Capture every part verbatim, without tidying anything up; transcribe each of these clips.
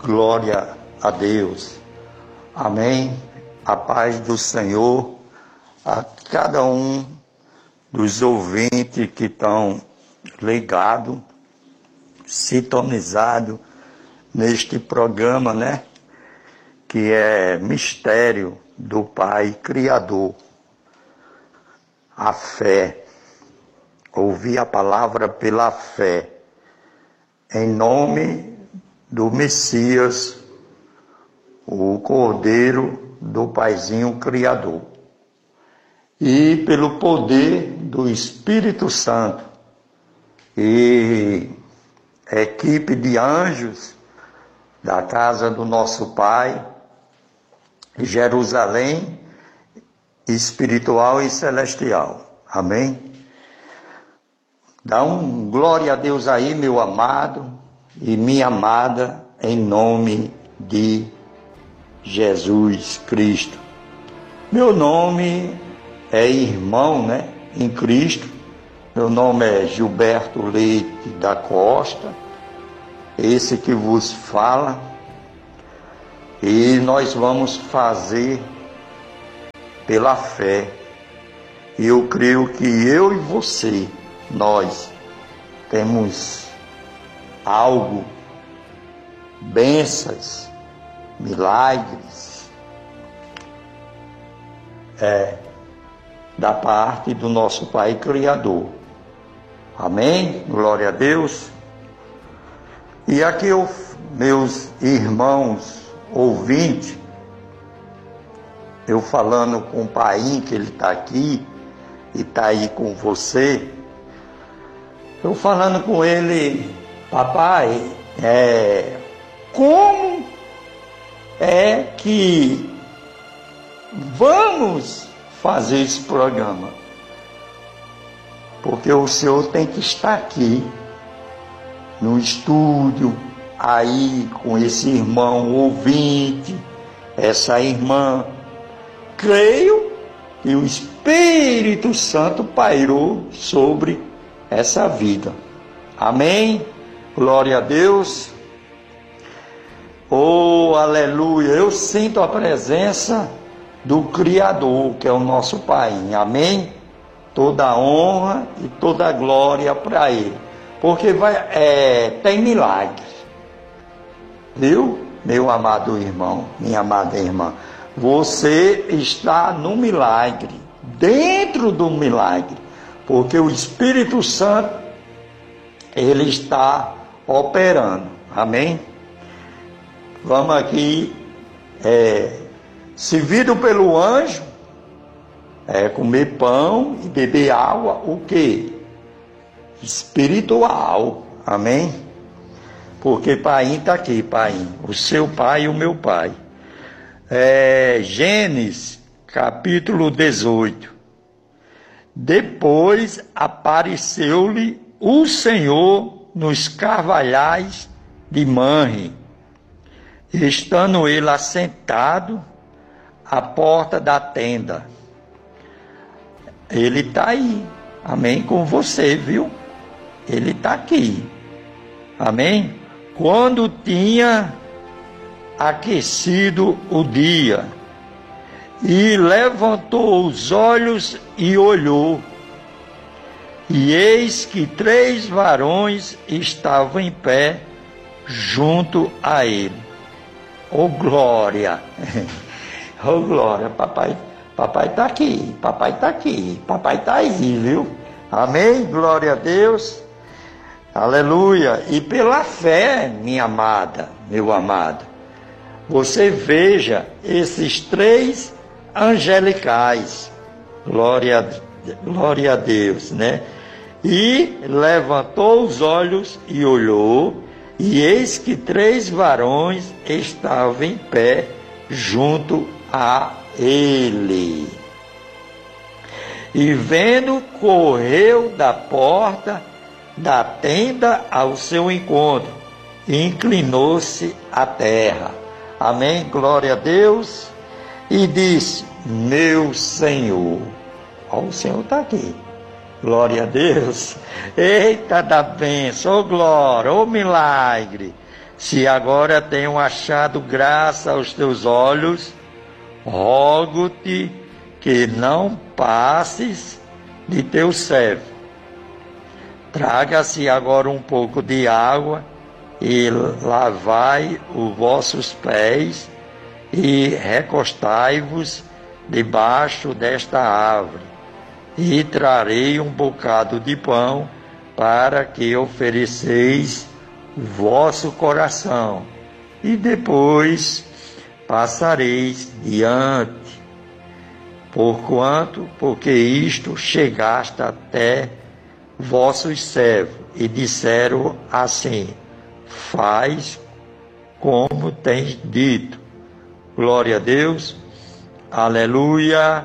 Glória a Deus. Amém. A paz do Senhor a cada um dos ouvintes que estão ligados, sintonizados neste programa, né? Que é Mistério do Pai Criador. A fé. Ouvir a palavra pela fé. Em nome do Messias, o Cordeiro do Paizinho Criador. E pelo poder do Espírito Santo e equipe de anjos da casa do nosso Pai, Jerusalém espiritual e celestial. Amém? Dá um glória a Deus aí, meu amado e minha amada, em nome de Jesus Cristo. Meu nome é irmão, né, em Cristo. Meu nome é Gilberto Leite da Costa, esse que vos fala. E nós vamos fazer pela fé. E eu creio que eu e você, nós temos algo, bênçãos, milagres, é, da parte do nosso Pai Criador. Amém? Glória a Deus. E aqui, eu, meus irmãos ouvintes, eu falando com o Pai, que ele está aqui e está aí com você, eu falando com ele: papai, é, como é que vamos fazer esse programa? Porque o senhor tem que estar aqui no estúdio, aí com esse irmão ouvinte, essa irmã. Creio que o Espírito Santo pairou sobre essa vida. Amém? Glória a Deus. Oh, aleluia. Eu sinto a presença do Criador, que é o nosso Pai. Amém? Toda a honra e toda a glória para Ele. Porque vai, é, tem milagre. Viu, meu amado irmão, minha amada irmã? Você está no milagre, dentro do milagre. Porque o Espírito Santo, ele está operando. Amém? Vamos aqui, é, servido pelo anjo, é, comer pão e beber água, o quê? Espiritual. Amém? Porque Pai está aqui, Pai, o seu Pai e o meu Pai. É, Gênesis, capítulo dezoito. Depois apareceu-lhe o Senhor nos carvalhais de Manre, estando ele assentado à porta da tenda. Ele está aí, amém, com você, viu? Ele está aqui, amém? Quando tinha aquecido o dia, e levantou os olhos e olhou, e eis que três varões estavam em pé junto a ele. Oh glória! Oh glória! Papai, papai está aqui, papai está aqui, papai está aí, viu? Amém? Glória a Deus! Aleluia! E pela fé, minha amada, meu amado, você veja esses três angelicais, glória, glória a Deus, né? E levantou os olhos e olhou, e eis que três varões estavam em pé junto a ele. E vendo, correu da porta da tenda ao seu encontro, e inclinou-se à terra. Amém? Glória a Deus. E disse: meu Senhor. Ó, o Senhor está aqui. Glória a Deus. Eita da bênção, ô glória, ô milagre. se agora tenho achado graça aos teus olhos, rogo-te que não passes de teu servo. Traga-se agora um pouco de água e lavai os vossos pés e recostai-vos debaixo desta árvore, e trarei um bocado de pão para que ofereceis o vosso coração, e depois passareis diante. Porquanto, porque isto chegaste até vossos servos, e disseram assim: faz como tens dito. Glória a Deus, aleluia.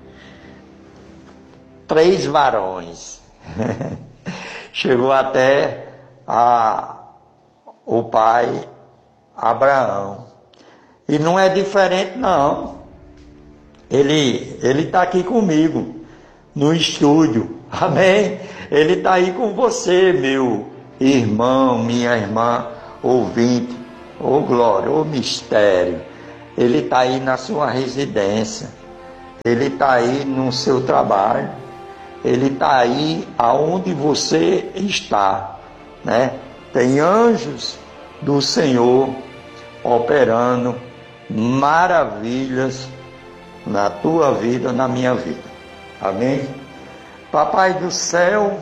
Três varões. Chegou até a, o pai Abraão. E não é diferente, não. Ele ele está aqui comigo, no estúdio. Amém? Ele está aí com você, meu irmão, minha irmã, ouvinte. Ô glória, ô mistério. Ele está aí na sua residência. Ele está aí no seu trabalho. Ele está aí aonde você está, né? Tem anjos do Senhor operando maravilhas na tua vida, na minha vida. Amém? Papai do céu,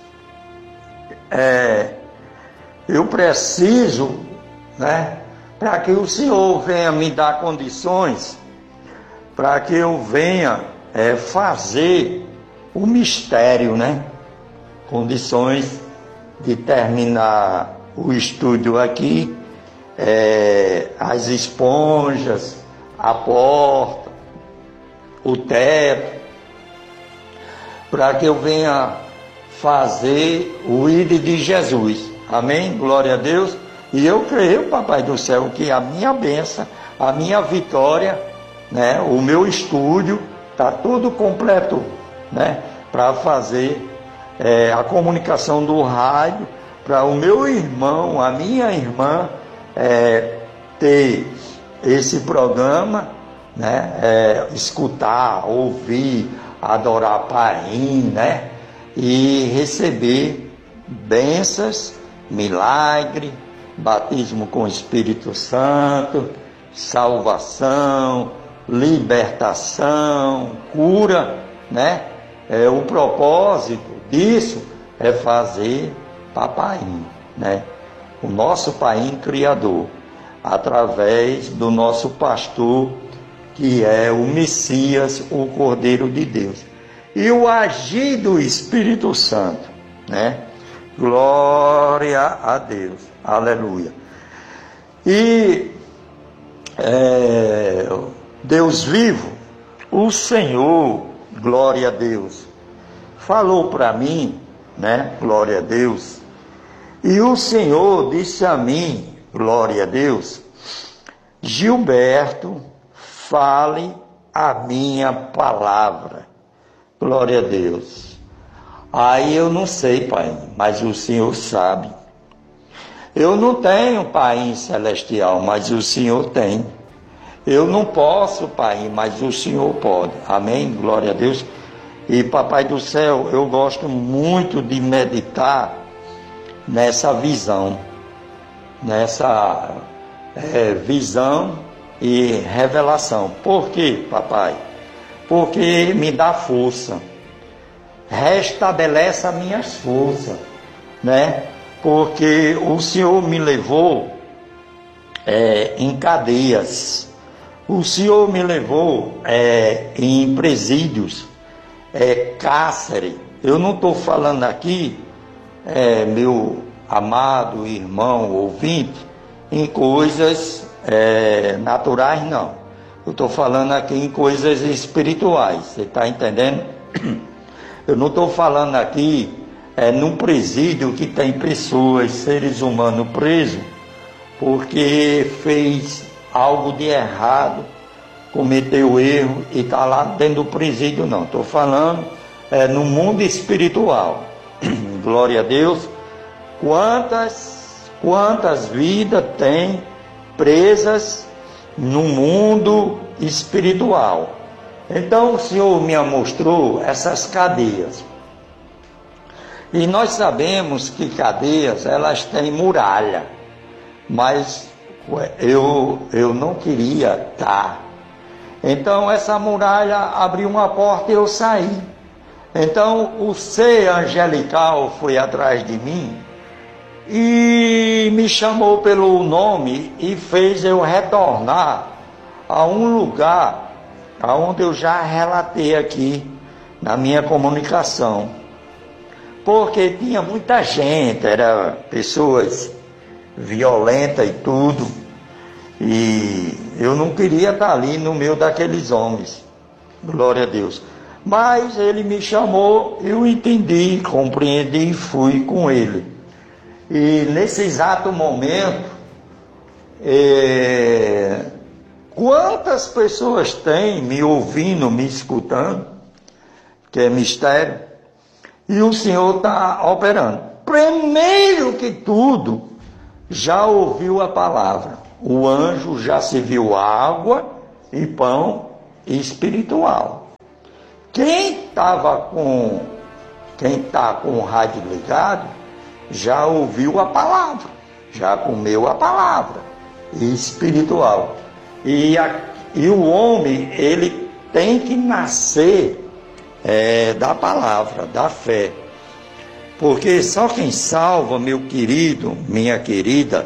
é, eu preciso, né, para que o Senhor venha me dar condições, para que eu venha é, fazer o mistério, né? Condições de terminar o estúdio aqui, é, as esponjas, a porta, o teto, para que eu venha fazer o ídolo de Jesus. Amém? Glória a Deus. E eu creio, Papai do céu, que a minha bênção, a minha vitória, né, o meu estúdio, está tudo completo, né, para fazer é, a comunicação do rádio, para o meu irmão, a minha irmã, é, ter esse programa, né, é, escutar, ouvir, adorar Paim, né, e receber bênçãos, milagre, batismo com o Espírito Santo, salvação, libertação, cura, né? É, o propósito disso é fazer Papai, né? O nosso Pai Criador, através do nosso pastor, que é o Messias, o Cordeiro de Deus, e o agir do Espírito Santo, né? Glória a Deus, aleluia. E é, Deus vivo, o Senhor, glória a Deus, falou para mim, né? Glória a Deus. E o Senhor disse a mim, glória a Deus: Gilberto, fale a minha palavra. Glória a Deus. Aí eu não sei, Pai, mas o Senhor sabe. Eu não tenho Pai celestial, mas o Senhor tem. Eu não posso, Pai, mas o Senhor pode. Amém? Glória a Deus. E Papai do céu, eu gosto muito de meditar nessa visão, nessa é, visão e revelação. Por quê, Papai? Porque me dá força, restabelece as minhas forças, né? Porque o Senhor me levou é, em cadeias, o Senhor me levou é, em presídios, é, cárcere. Eu não estou falando aqui, é, meu amado irmão ouvinte, em coisas é, naturais, não. Eu estou falando aqui em coisas espirituais, você está entendendo? Eu não estou falando aqui é, num presídio que tem pessoas, seres humanos presos, porque fez algo de errado, cometeu erro e está lá dentro do presídio, não. Estou falando é, no mundo espiritual. Glória a Deus. Quantas Quantas vidas tem presas no mundo espiritual? Então o Senhor me mostrou essas cadeias. E nós sabemos que cadeias, elas têm muralha, mas eu, eu não queria estar. Então essa muralha abriu uma porta e eu saí. Então o ser angelical foi atrás de mim e me chamou pelo nome e fez eu retornar a um lugar aonde eu já relatei aqui na minha comunicação. Porque tinha muita gente, era pessoas violentas e tudo, e eu não queria estar ali no meio daqueles homens, glória a Deus. Mas ele me chamou, eu entendi, compreendi e fui com ele. E nesse exato momento, é, quantas pessoas têm me ouvindo, me escutando, que é mistério, e o Senhor está operando. Primeiro que tudo, já ouviu a palavra. O anjo já se viu água e pão espiritual. Quem estava com, quem está com o rádio ligado, já ouviu a palavra, já comeu a palavra espiritual. E, a, e o homem, ele tem que nascer É, da palavra, da fé, porque só quem salva, meu querido, minha querida,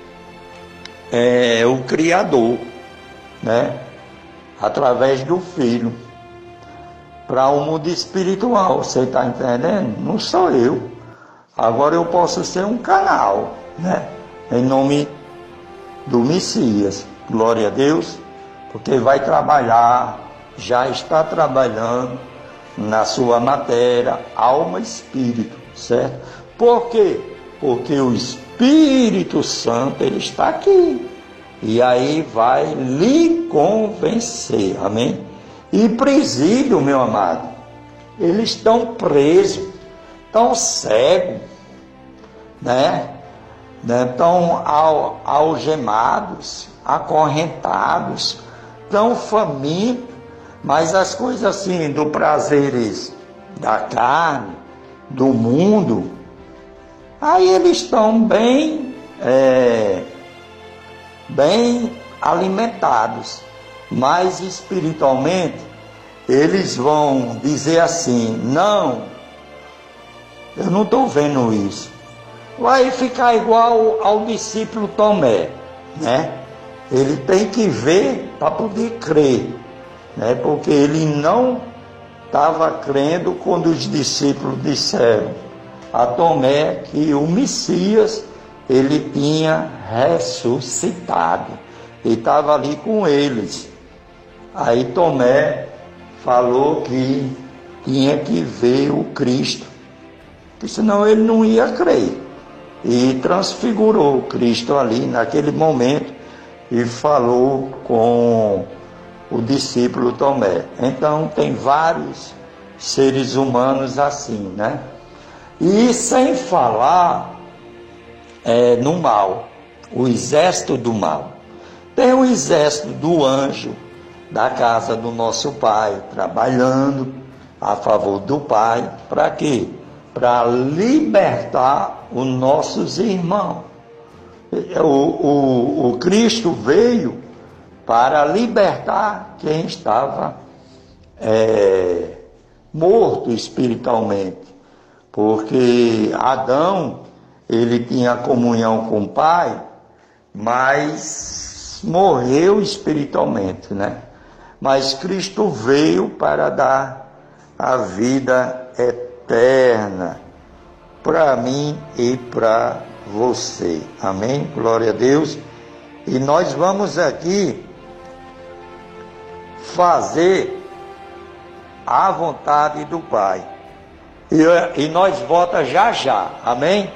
é o Criador, né? Através do Filho, para o mundo espiritual. Você está entendendo? Não sou eu. Agora eu posso ser um canal, né? Em nome do Messias, glória a Deus, porque vai trabalhar, já está trabalhando na sua matéria, alma e espírito, certo? Por quê? Porque o Espírito Santo, ele está aqui, e aí vai lhe convencer, amém? E presídio, meu amado, eles estão presos, estão cegos, né? Estão algemados, acorrentados, estão famintos. Mas as coisas assim, do prazeres da carne, do mundo, aí eles estão bem, é, bem alimentados. Mas espiritualmente, eles vão dizer assim, não, eu não estou vendo isso. Vai ficar igual ao discípulo Tomé, né? Ele tem que ver para poder crer. Né, porque ele não estava crendo quando os discípulos disseram a Tomé que o Messias, ele tinha ressuscitado, e estava ali com eles. Aí Tomé falou que tinha que ver o Cristo, porque senão ele não ia crer, e transfigurou o Cristo ali naquele momento e falou com o discípulo Tomé. Então tem vários seres humanos assim, né? E sem falar é, no mal, o exército do mal. Tem o exército do anjo da casa do nosso Pai, trabalhando a favor do Pai, para quê? Para libertar os nossos irmãos. O, o, o Cristo veio para libertar quem estava é, morto espiritualmente, porque Adão, ele tinha comunhão com o Pai, mas morreu espiritualmente, né? Mas Cristo veio para dar a vida eterna para mim e para você, amém? Glória a Deus. E nós vamos aqui fazer a vontade do Pai. E, e nós volta já já. Amém?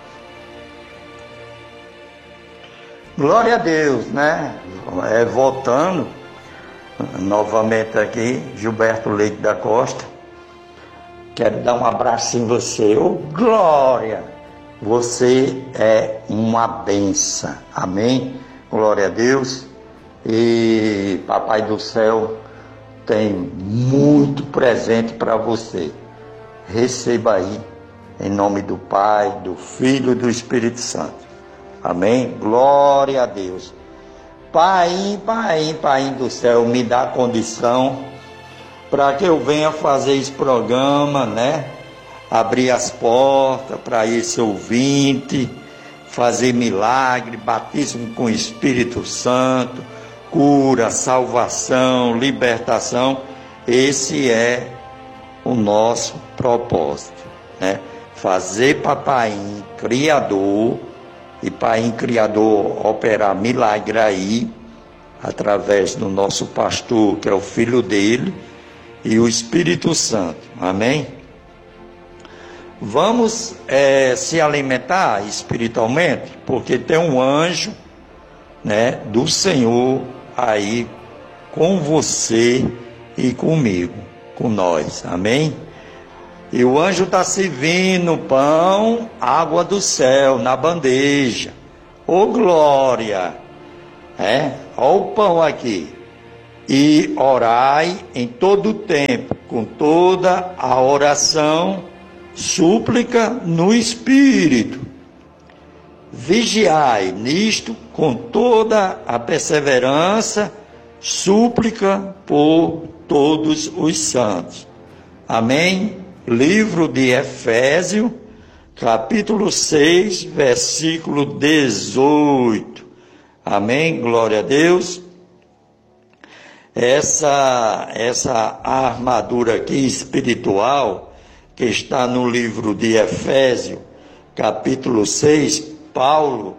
Glória a Deus, né? É, voltando novamente aqui, Gilberto Leite da Costa. Quero dar um abraço em você. Ô, glória! Você é uma bênção. Amém? Glória a Deus. E Papai do Céu tem muito presente para você. Receba aí, em nome do Pai, do Filho e do Espírito Santo. Amém? Glória a Deus. Pai, Pai, Pai do Céu, me dá condição para que eu venha fazer esse programa, né? Abrir as portas para esse ouvinte, fazer milagre, batismo com o Espírito Santo, cura, salvação, libertação. Esse é o nosso propósito, né? Fazer Papai Criador e Pai Criador operar milagre aí, através do nosso pastor, que é o filho dele, e o Espírito Santo. Amém? Vamos é, se alimentar espiritualmente, porque tem um anjo, né, do Senhor aí com você e comigo, com nós. Amém? E o anjo está servindo pão, água do céu na bandeja. Ô glória! É? Olha o pão aqui. E orai em todo o tempo, com toda a oração, súplica no Espírito. Vigiai nisto com toda a perseverança, súplica por todos os santos. Amém? Livro de Efésios, capítulo seis, versículo dezoito. Amém? Glória a Deus. Essa, essa armadura aqui espiritual, que está no livro de Efésios, capítulo seis, Paulo,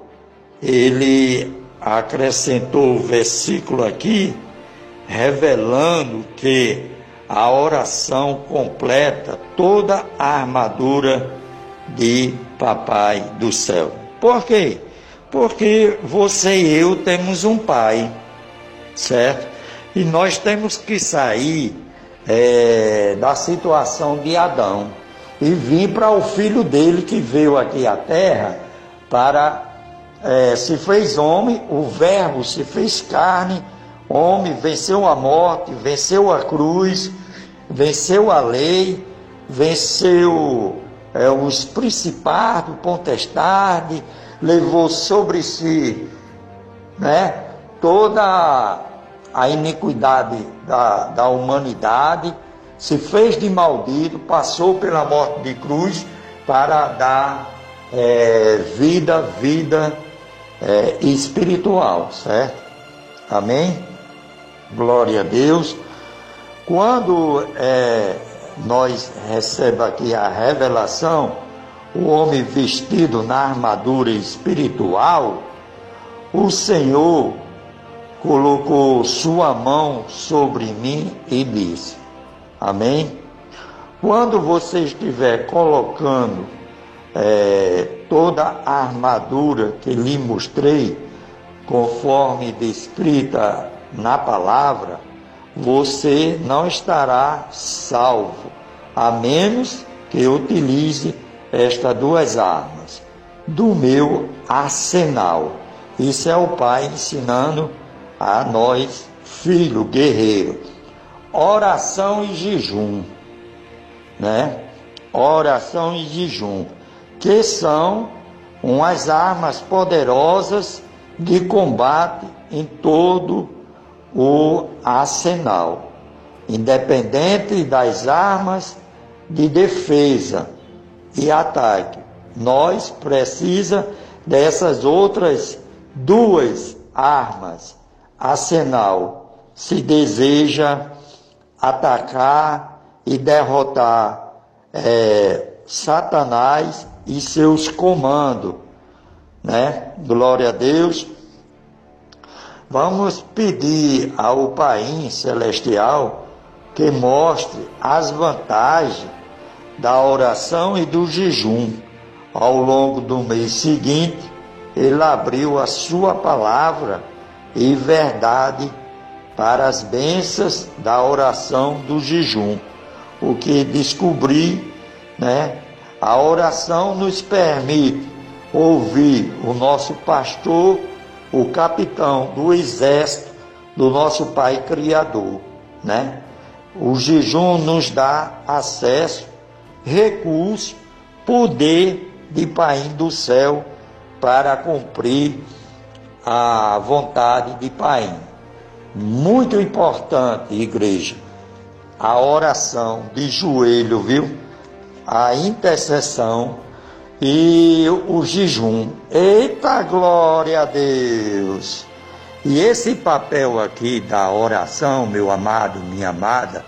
ele acrescentou o versículo aqui, revelando que a oração completa toda a armadura de Papai do Céu. Por quê? Porque você e eu temos um Pai, certo? E nós temos que sair é, da situação de Adão e vir para o filho dele que veio aqui à terra para, é, se fez homem, o verbo se fez carne, homem, venceu a morte, venceu a cruz, venceu a lei, venceu é, os principados, potestade, levou sobre si, né, toda a iniquidade da, da humanidade, se fez de maldito, passou pela morte de cruz para dar é, vida, vida é, espiritual, certo? Amém? Glória a Deus. Quando é, nós recebemos aqui a revelação, o homem vestido na armadura espiritual, o Senhor colocou sua mão sobre mim e disse, amém? Quando você estiver colocando é, toda a armadura que lhe mostrei, conforme descrita na palavra, você não estará salvo, a menos que utilize estas duas armas do meu arsenal. Isso é o Pai ensinando a nós, filho guerreiro. Oração e jejum, né? Oração e jejum, que são umas armas poderosas de combate em todo o arsenal, independente das armas de defesa e ataque. Nós precisamos dessas outras duas armas, arsenal, se deseja atacar e derrotar é, Satanás e seus comandos, né? Glória a Deus. Vamos pedir ao Pai Celestial que mostre as vantagens da oração e do jejum. Ao longo do mês seguinte, ele abriu a sua palavra e verdade para as bênçãos da oração do jejum. O que descobri, né, A oração nos permite ouvir o nosso pastor, o capitão do exército do nosso Pai Criador, né? O jejum nos dá acesso, recurso, poder de Pai do céu para cumprir a vontade de Pai. Muito importante, igreja, a oração de joelho, viu? A intercessão e o jejum. Eita, glória a Deus! E esse papel aqui da oração, meu amado, minha amada,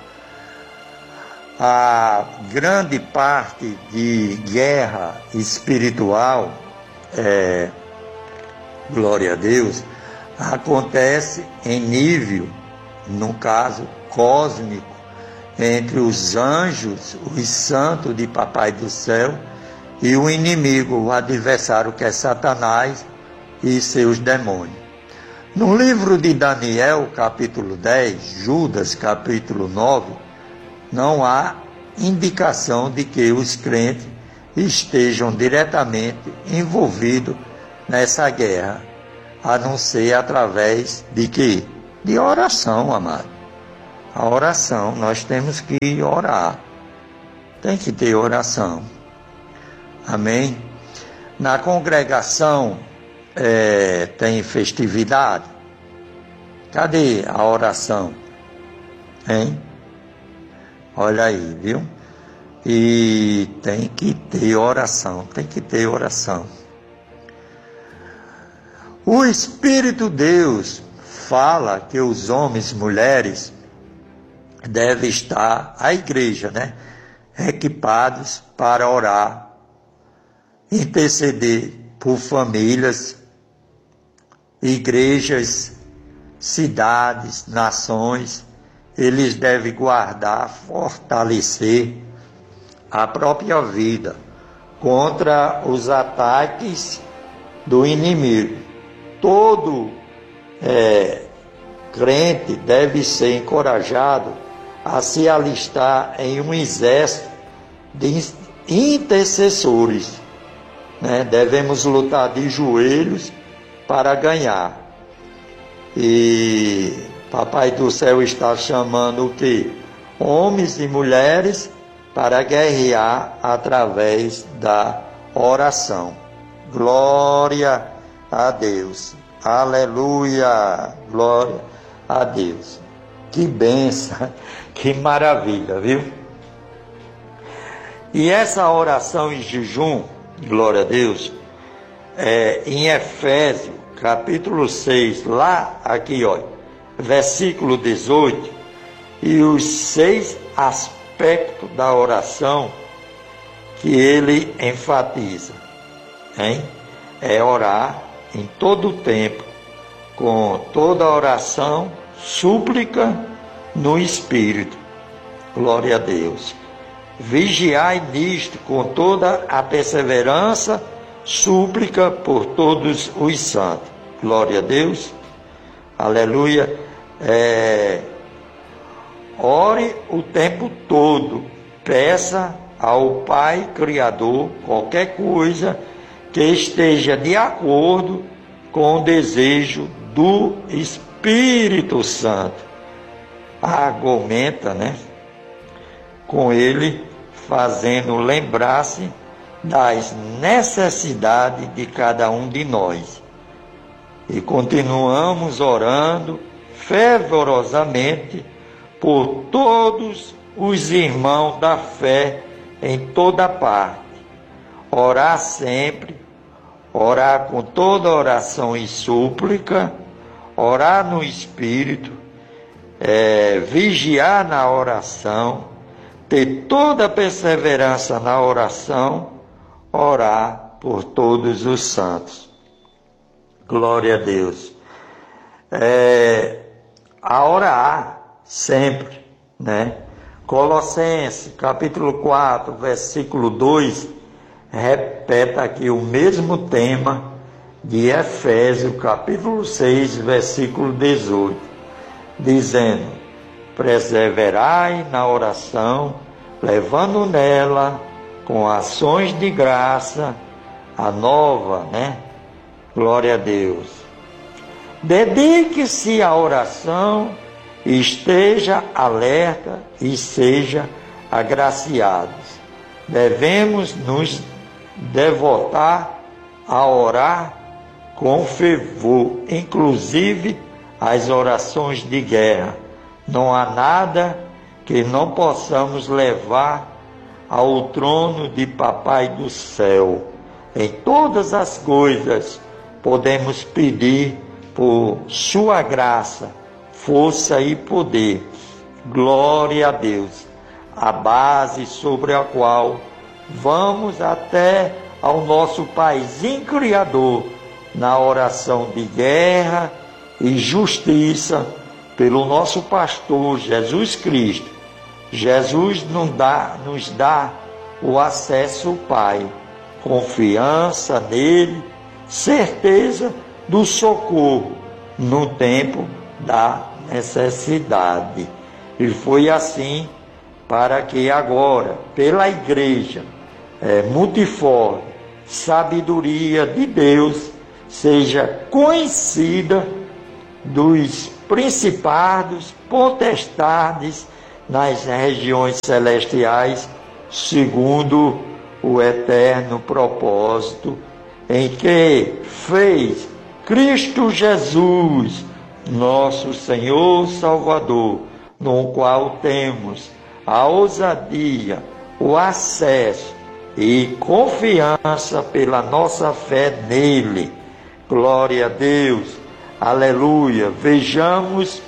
a grande parte de guerra espiritual, é, glória a Deus, acontece em nível, no caso, cósmico, entre os anjos, os santos de Papai do Céu, e o inimigo, o adversário, que é Satanás e seus demônios. No livro de Daniel, capítulo dez, Judas, capítulo nove, não há indicação de que os crentes estejam diretamente envolvidos nessa guerra, a não ser através de quê? De oração, amado. A oração, nós temos que orar. Tem que ter oração. Amém? Na congregação, é, tem festividade. Cadê a oração? Hein? Olha aí, viu? E tem que ter oração, tem que ter oração. O Espírito Deus fala que os homens e mulheres devem estar, a igreja, né? Equipados para orar, interceder por famílias, igrejas, cidades, nações. Eles devem guardar, fortalecer a própria vida contra os ataques do inimigo. Todo é, crente deve ser encorajado a se alistar em um exército de intercessores, né? Devemos lutar de joelhos para ganhar. E Papai do Céu está chamando o quê? Homens e mulheres para guerrear através da oração. Glória a Deus. Aleluia. Glória a Deus. Que bênção, que maravilha, viu? E essa oração em jejum, glória a Deus, é, em Efésios, capítulo seis, lá, aqui, ó, versículo dezoito, e os seis aspectos da oração que ele enfatiza, hein? É orar em todo o tempo, com toda oração, súplica no Espírito, glória a Deus. Vigiai nisto com toda a perseverança, súplica por todos os santos, glória a Deus, aleluia. É, ore o tempo todo, peça ao Pai Criador qualquer coisa que esteja de acordo com o desejo do Espírito Santo. Argumenta, né, com ele, fazendo lembrar-se das necessidades de cada um de nós. E continuamos orando fervorosamente por todos os irmãos da fé em toda parte. Orar sempre, orar com toda oração e súplica, orar no Espírito, é, vigiar na oração, ter toda a perseverança na oração, orar por todos os santos. Glória a Deus. É, a orar sempre, né? Colossenses, capítulo quatro, versículo dois, repete aqui o mesmo tema de Efésios, capítulo seis, versículo dezoito, dizendo: perseverai na oração, levando nela com ações de graça, a nova, né? Glória a Deus. Dedique-se à oração, esteja alerta e seja agraciados. Devemos nos devotar a orar com fervor, inclusive as orações de guerra. Não há nada que não possamos levar ao trono de Papai do céu. Em todas as coisas podemos pedir por sua graça, força e poder. Glória a Deus, a base sobre a qual vamos até ao nosso Paizinho Criador, na oração de guerra e justiça pelo nosso pastor Jesus Cristo. Jesus nos dá, nos dá o acesso ao Pai, confiança nele, certeza do socorro no tempo da necessidade. E foi assim para que agora, pela igreja é, multiforme, sabedoria de Deus seja conhecida dos principados, potestades nas regiões celestiais, segundo o eterno propósito em que fez Cristo Jesus, nosso Senhor Salvador, no qual temos a ousadia, o acesso e confiança pela nossa fé nele. Glória a Deus, aleluia. Vejamos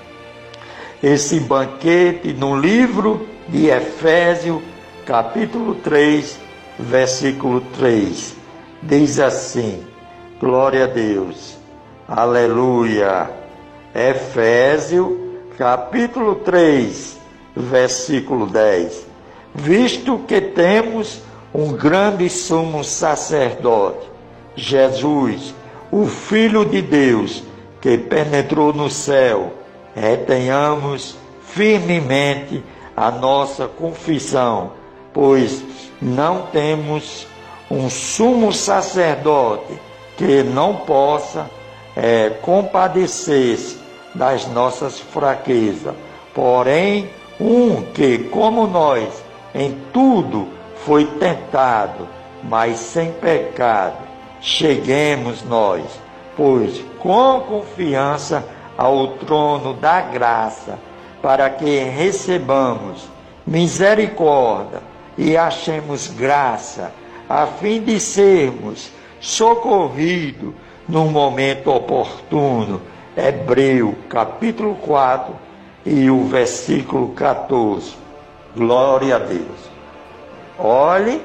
esse banquete no livro de Efésios, capítulo três, versículo três. Diz assim, glória a Deus, aleluia. Efésios, capítulo três, versículo dez. Visto que temos um grande sumo sacerdote, Jesus, o Filho de Deus, que penetrou no céu, retenhamos firmemente a nossa confissão, pois não temos um sumo sacerdote que não possa é, compadecer-se das nossas fraquezas, porém um que, como nós, em tudo foi tentado, mas sem pecado. Cheguemos nós, pois, com confiança ao trono da graça, para que recebamos misericórdia e achemos graça, a fim de sermos socorridos no momento oportuno. Hebreu, capítulo quatro e o versículo quatorze. Glória a Deus. Olhe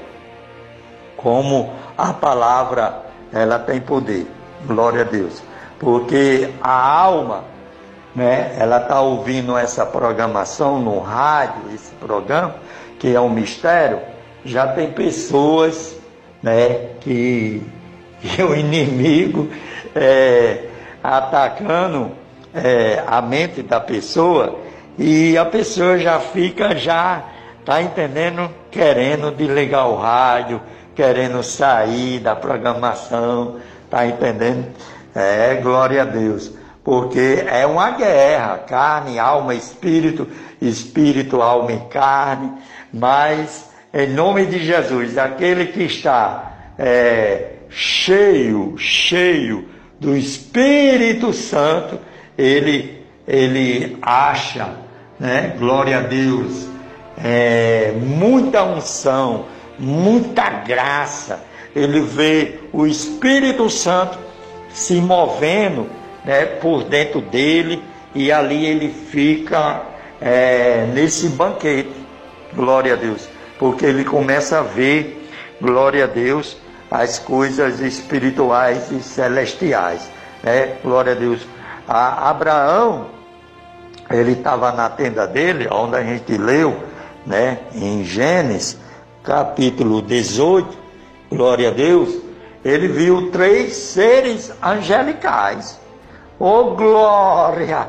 como a palavra, ela tem poder. Glória a Deus. Porque a alma, né, ela está ouvindo essa programação no rádio, esse programa, que é um mistério. Já tem pessoas, né, que, que o inimigo é, atacando é, a mente da pessoa, e a pessoa já fica, já está entendendo, querendo desligar o rádio, querendo sair da programação, está entendendo? É, glória a Deus, porque é uma guerra, carne, alma, espírito, espírito, alma e carne, mas em nome de Jesus, aquele que está é, cheio, cheio do Espírito Santo, ele, ele acha, né, glória a Deus, é, muita unção, muita graça. Ele vê o Espírito Santo se movendo, né, por dentro dele, e ali ele fica é, nesse banquete, glória a Deus, porque ele começa a ver, glória a Deus, as coisas espirituais e celestiais, né? Glória a Deus. A Abraão, ele estava na tenda dele, onde a gente leu, né, em Gênesis, capítulo dezoito, glória a Deus, ele viu três seres angelicais. Oh, glória,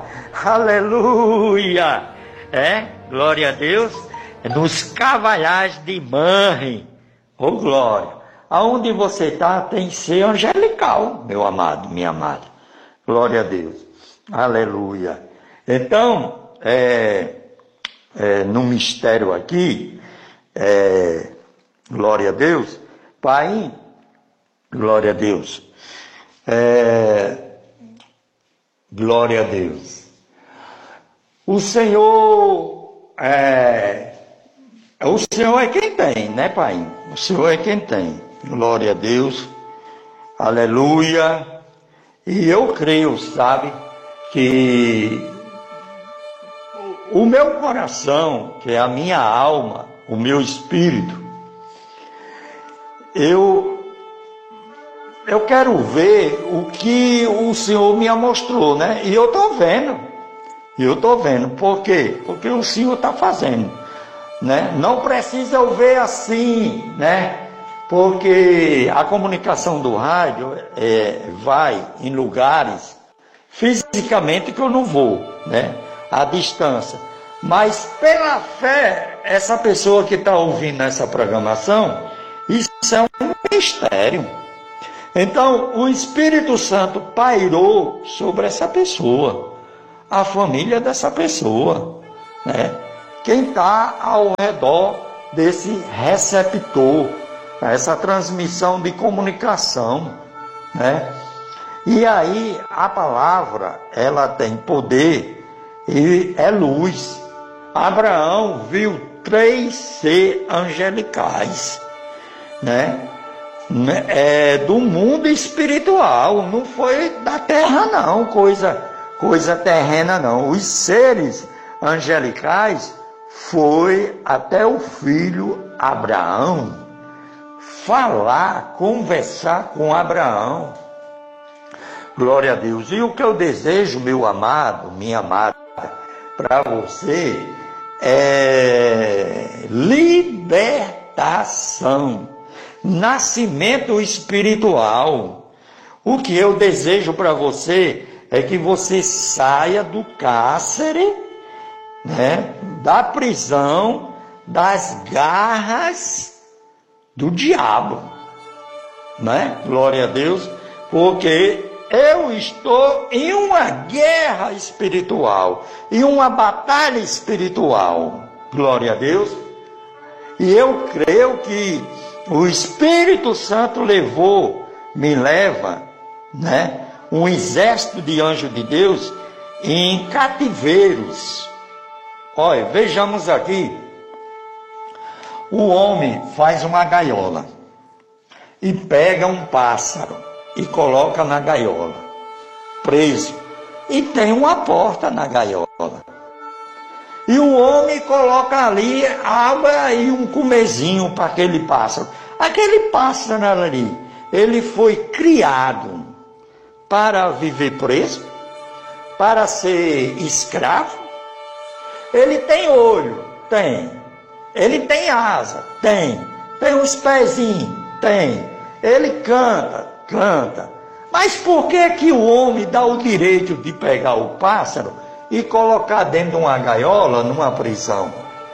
aleluia, é, glória a Deus, nos cavalhais de Manre, Ô glória! Aonde você está tem que ser angelical, meu amado, minha amada. Glória a Deus. Aleluia. Então, é, é, no mistério aqui, é, glória a Deus, Pai, glória a Deus. É, glória a Deus. O Senhor, é, o Senhor é quem tem, né, Pai? O Senhor é quem tem. Glória a Deus. Aleluia. E eu creio, sabe, que o meu coração, que é a minha alma, o meu espírito, eu eu quero ver o que o Senhor me mostrou, né? E eu estou vendo. E eu estou vendo. Por quê? Porque o Senhor está fazendo, né? Não precisa eu ver assim, né? Porque a comunicação do rádio é, vai em lugares fisicamente que eu não vou, né? À distância. Mas pela fé, essa pessoa que está ouvindo essa programação, isso é um mistério. Então, o Espírito Santo pairou sobre essa pessoa, a família dessa pessoa, né? Quem está ao redor desse receptor, essa transmissão de comunicação, né? E aí, a palavra, ela tem poder e é luz. Abraão viu três seres angelicais, né? É do mundo espiritual, não foi da terra não, coisa, coisa terrena não. Os seres angelicais foi até o filho Abraão falar, conversar com Abraão. Glória a Deus. E o que eu desejo, meu amado, minha amada, para você é libertação, nascimento espiritual. O que eu desejo para você é que você saia do cárcere, né, da prisão, das garras do diabo, né? Glória a Deus, porque eu estou em uma guerra espiritual, em uma batalha espiritual. Glória a Deus. E eu creio que o Espírito Santo levou, me leva, né, um exército de anjos de Deus em cativeiros. Olha, vejamos aqui. O homem faz uma gaiola e pega um pássaro e coloca na gaiola, preso. E tem uma porta na gaiola. E o homem coloca ali água e um comezinho para aquele pássaro. Aquele pássaro ali, ele foi criado para viver preso, para ser escravo. Ele tem olho? Tem. Ele tem asa? Tem. Tem os pezinhos? Tem. Ele canta? Canta. Mas por que que o homem dá o direito de pegar o pássaro e colocar dentro de uma gaiola, numa prisão?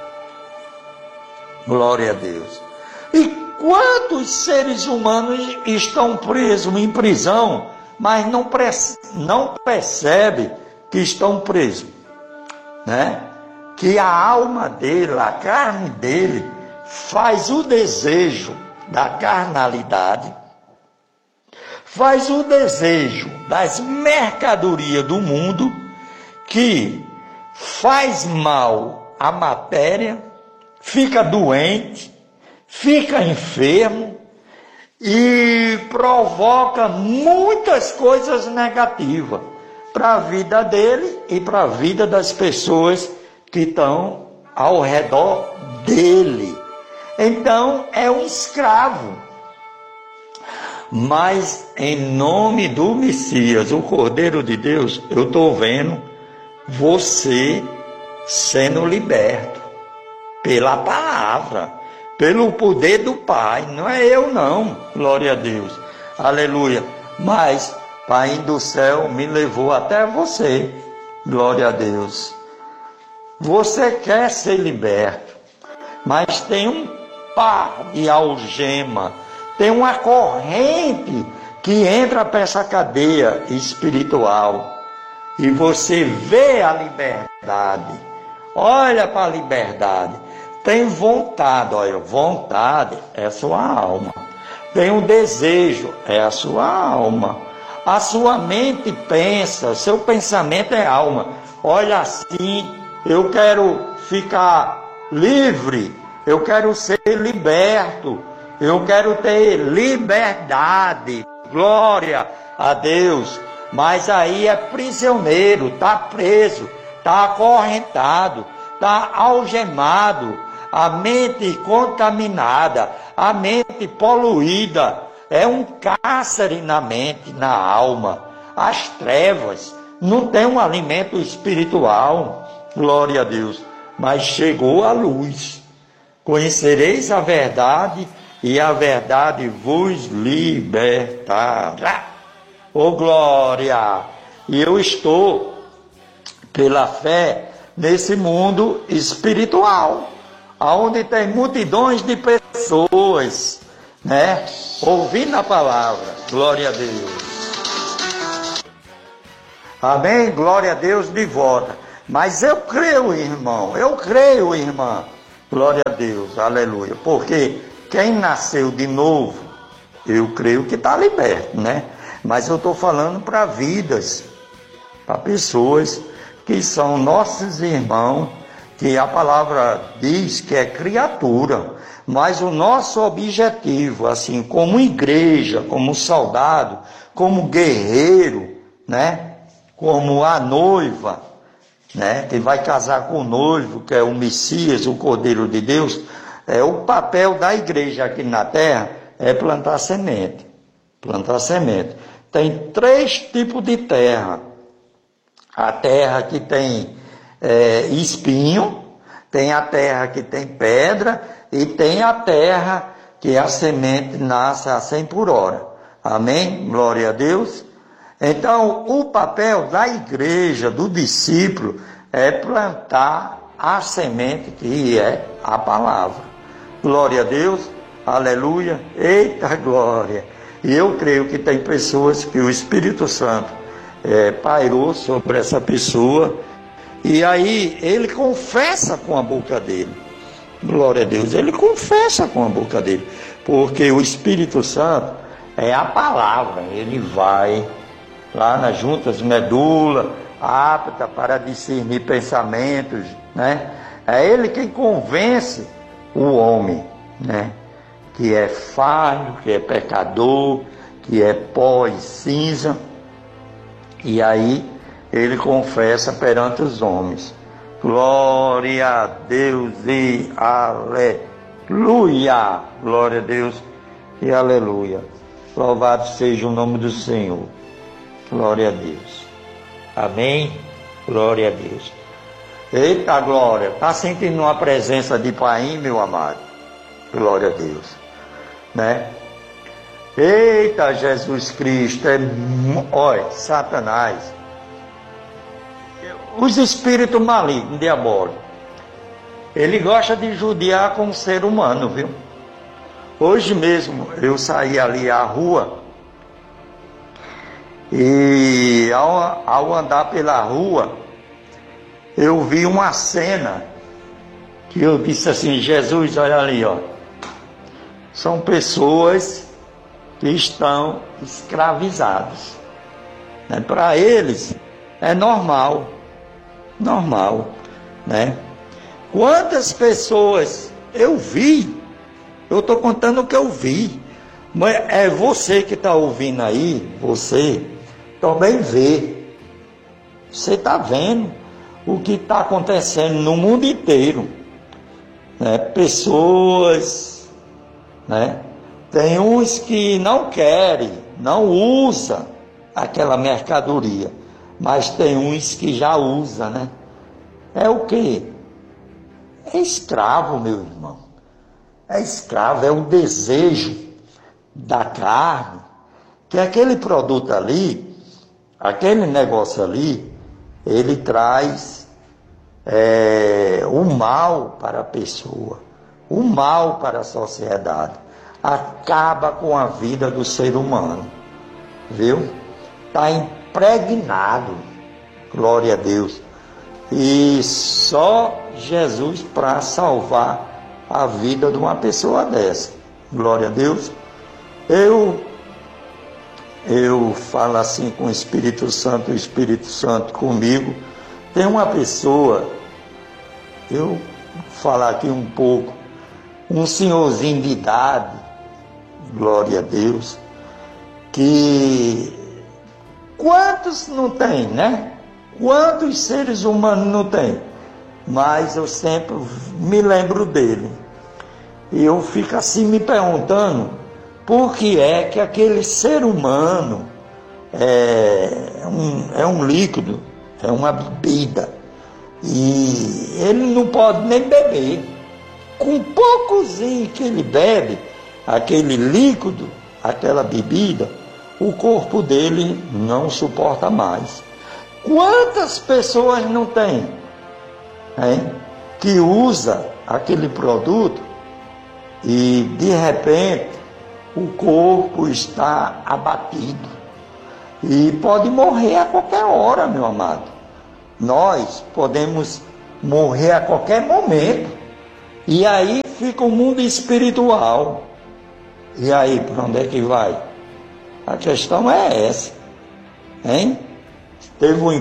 Glória a Deus. E quantos seres humanos estão presos em prisão, mas não, não percebem que estão presos, né? Que a alma dele, a carne dele, faz o desejo da carnalidade, faz o desejo das mercadorias do mundo, que faz mal à matéria, fica doente, fica enfermo e provoca muitas coisas negativas para a vida dele e para a vida das pessoas que estão ao redor dele. Então é um escravo. Mas em nome do Messias, o Cordeiro de Deus, eu estou vendo você sendo liberto pela palavra, pelo poder do Pai. Não é eu não, glória a Deus, aleluia. Mas Pai do céu me levou até você, glória a Deus. Você quer ser liberto, mas tem um par de algema, tem uma corrente que entra para essa cadeia espiritual. E você vê a liberdade, olha para a liberdade, tem vontade, olha, vontade é a sua alma, tem um desejo, é a sua alma, a sua mente pensa, seu pensamento é alma, olha assim, eu quero ficar livre, eu quero ser liberto, eu quero ter liberdade, glória a Deus. Mas aí é prisioneiro, está preso, está acorrentado, está algemado, a mente contaminada, a mente poluída, é um cárcere na mente, na alma, as trevas, não tem um alimento espiritual, glória a Deus, mas chegou a luz, conhecereis a verdade e a verdade vos libertará. Oh glória! E eu estou, pela fé, nesse mundo espiritual, onde tem multidões de pessoas, né? Ouvindo a palavra. Glória a Deus. Amém? Glória a Deus de volta. Mas eu creio, irmão, eu creio, irmã. Glória a Deus, aleluia. Porque quem nasceu de novo, eu creio que está liberto, né? Mas eu estou falando para vidas, para pessoas que são nossos irmãos, que a palavra diz que é criatura. Mas o nosso objetivo, assim, como igreja, como soldado, como guerreiro, né? Como a noiva, né? Que vai casar com o noivo, que é o Messias, o Cordeiro de Deus, é o papel da igreja aqui na terra é plantar semente, plantar semente. Tem três tipos de terra. A terra que tem é, espinho, tem a terra que tem pedra e tem a terra que a semente nasce a cem por hora. Amém? Glória a Deus. Então, o papel da igreja, do discípulo, é plantar a semente que é a palavra. Glória a Deus. Aleluia. Eita glória. E eu creio que tem pessoas que o Espírito Santo é, pairou sobre essa pessoa, e aí ele confessa com a boca dele. Glória a Deus, ele confessa com a boca dele, porque o Espírito Santo é a palavra, ele vai lá nas juntas medula, apta para discernir pensamentos, né? É ele quem convence o homem, né? Que é falho, que é pecador, que é pó e cinza. E aí ele confessa perante os homens. Glória a Deus e aleluia. Glória a Deus e aleluia. Louvado seja o nome do Senhor. Glória a Deus. Amém? Glória a Deus. Eita glória. Está sentindo uma presença de Pai, meu amado? Glória a Deus. Né? Eita Jesus Cristo, é, olha, Satanás, os espíritos malignos, diabólicos, ele gosta de judiar com o ser humano, viu? Hoje mesmo eu saí ali à rua e ao, ao andar pela rua eu vi uma cena que eu disse assim, Jesus, olha ali, ó. São pessoas que estão escravizadas. Né? Para eles é normal, normal, né? Quantas pessoas eu vi, eu estou contando o que eu vi, mas é você que está ouvindo aí, você também vê, você está vendo o que está acontecendo no mundo inteiro, né? Pessoas... Né? Tem uns que não querem, não usam aquela mercadoria, mas tem uns que já usam, né? É o quê? É escravo, meu irmão. É escravo, é o desejo da carne, que aquele produto ali, aquele negócio ali, ele traz é, o mal para a pessoa. o mal para a sociedade, acaba com a vida do ser humano, viu? Está impregnado, glória a Deus, e só Jesus para salvar a vida de uma pessoa dessa, glória a Deus. Eu, eu falo assim com o Espírito Santo, o Espírito Santo comigo. Tem uma pessoa, eu vou falar aqui um pouco, um senhorzinho de idade, glória a Deus, que quantos não tem, né? Quantos seres humanos não tem? Mas eu sempre me lembro dele. E eu fico assim me perguntando por que é que aquele ser humano é um, é um líquido, é uma bebida, e ele não pode nem beber. Com poucozinho que ele bebe, aquele líquido, aquela bebida, o corpo dele não suporta mais. Quantas pessoas não tem, hein, que usa aquele produto e de repente o corpo está abatido e pode morrer a qualquer hora, meu amado. Nós podemos morrer a qualquer momento. E aí fica o mundo espiritual. E aí, para onde é que vai? A questão é essa, hein? Teve um